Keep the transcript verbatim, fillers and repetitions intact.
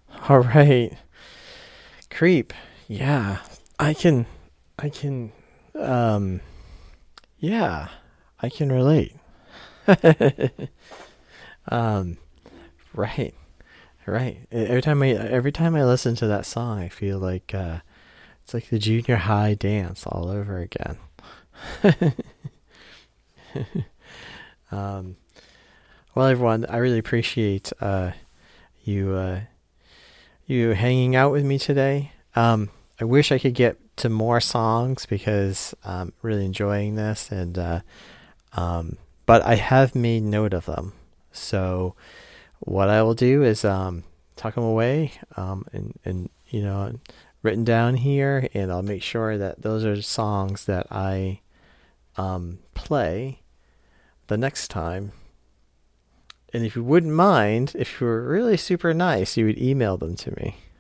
All right. Creep. Yeah. I can I can um yeah, I can relate. um right. Right. E- Every time I every time I listen to that song, I feel like uh it's like the junior high dance all over again. um well everyone, I really appreciate uh you uh you hanging out with me today. Um, I wish I could get to more songs because I'm really enjoying this, and uh, um, but I have made note of them. So what I will do is um, tuck them away, um, and and you know, written down here, and I'll make sure that those are songs that I um, play the next time. And if you wouldn't mind, if you were really super nice, you would email them to me.